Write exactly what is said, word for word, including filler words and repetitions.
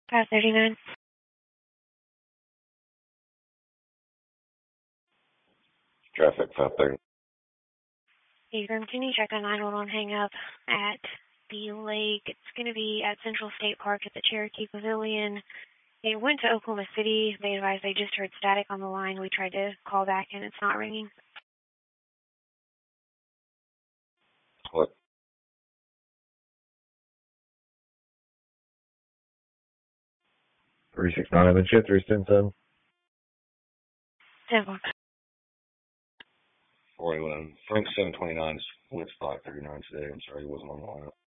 five thirty-nine. Traffic five thirty. Egram, can you check a nine one one hang up at the lake? It's going to be at Central State Park at the Cherokee Pavilion. They went to Oklahoma City. They advised they just heard static on the line. We tried to call back and it's not ringing. What? three six nine, and then shit, three ten seven. Simple. four eleven. Frank seven twenty-nine with five thirty-nine today. I'm sorry, he wasn't on the lineup.